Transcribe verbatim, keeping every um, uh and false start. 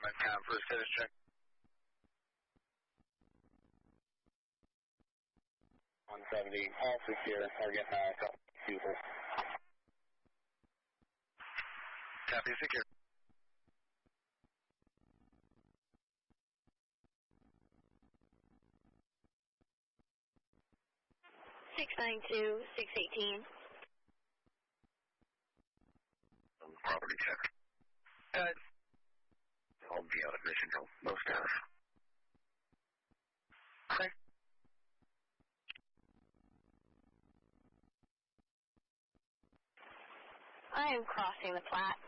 Time for a status check. one seventy, all secure, target high, people. Copy, secure. six nine two, six eighteen. Um, property check. Good. I'll be out of mission till most hours. Okay. I am crossing the flat.